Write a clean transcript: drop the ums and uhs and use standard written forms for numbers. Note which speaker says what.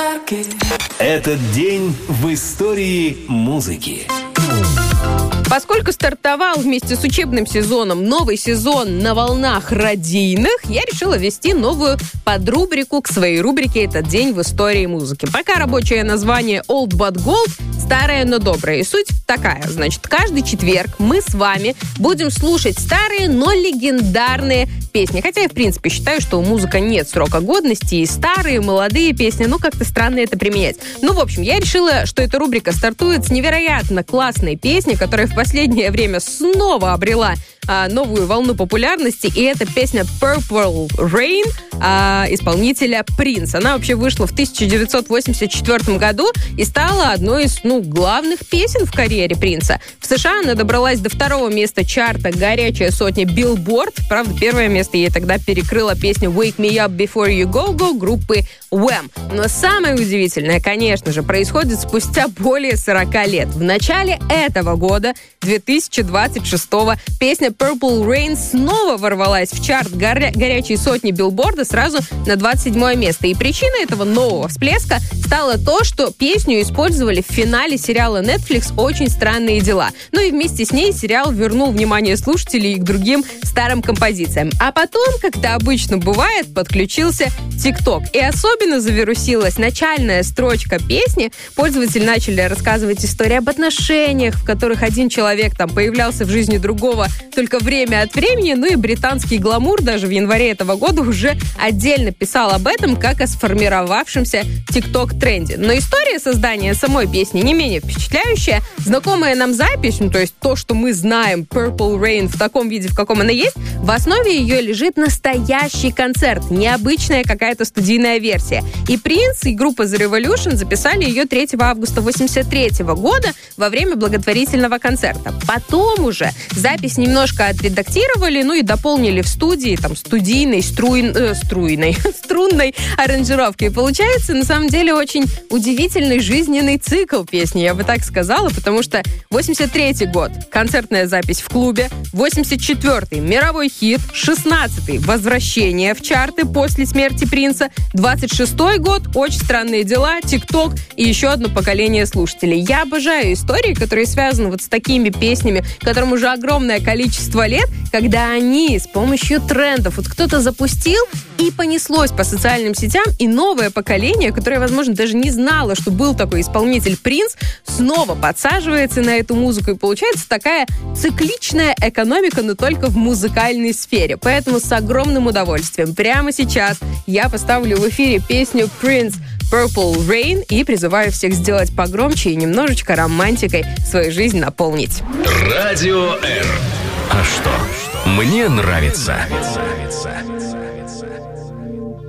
Speaker 1: Этот день в истории музыки.
Speaker 2: Поскольку стартовал вместе с учебным сезоном новый сезон на волнах радийных, я решила ввести новую подрубрику к своей рубрике «Этот день в истории музыки». Пока рабочее название «Old But Gold», старое, но доброе. И суть такая. Значит, каждый четверг мы с вами будем слушать старые, но легендарные песни. Хотя я, в принципе, считаю, что у музыки нет срока годности, и старые, молодые песни, как-то странно это применять. В общем, я решила, что эта рубрика стартует с невероятно классной песни, которая в последнее время снова обрела новую волну популярности, и это песня Purple Rain исполнителя Принц. Она вообще вышла в 1984 году и стала одной из главных песен в карьере Принца. В США она добралась до второго места чарта «Горячая сотня» Billboard. Правда, первое место ей тогда перекрыла песня Wake Me Up Before You Go Go группы Wham. Но самое удивительное, конечно же, происходит спустя более 40 лет. В начале этого года, 2026-го, песня Purple Rain снова ворвалась в чарт горячей сотни Билборда сразу на 27 место. И причиной этого нового всплеска стало то, что песню использовали в финале сериала Netflix «Очень странные дела». И вместе с ней сериал вернул внимание слушателей к другим старым композициям. А потом, как это обычно бывает, подключился TikTok. И особенно завирусилась начальная строчка песни. Пользователи начали рассказывать истории об отношениях, в которых один человек появлялся в жизни другого только время от времени. И британский гламур даже в январе этого года уже отдельно писал об этом, как о сформировавшемся TikTok-тренде. Но история создания самой песни не менее впечатляющая. Знакомая нам запись, то есть то, что мы знаем, Purple Rain в таком виде, в каком она есть, в основе ее лежит настоящий концерт, необычная какая-то студийная версия. И Принц, и группа The Revolution записали ее 3 августа 1983 года во время благотворительного концерта. Потом уже запись немножко отредактировали, и дополнили в студии, студийной, струнной аранжировкой. И получается, на самом деле, очень удивительный жизненный цикл песни, я бы так сказала, потому что 83-й год — концертная запись в клубе, 84-й — мировой хит, 16-й — возвращение в чарты после смерти Принца, 26-й год — очень странные дела, TikTok и еще одно поколение слушателей. Я обожаю истории, которые связаны с такими песнями, которым уже огромное количество лет, когда они с помощью трендов кто-то запустил, и понеслось по социальным сетям, и новое поколение, которое, возможно, даже не знало, что был такой исполнитель Принц, снова подсаживается на эту музыку, и получается такая цикличная экономика, но только в музыкальной сфере. Поэтому с огромным удовольствием прямо сейчас я поставлю в эфире песню Принц Purple Rain и призываю всех сделать погромче и немножечко романтикой свою жизнь наполнить.
Speaker 1: Радио Р. А что? Мне нравится.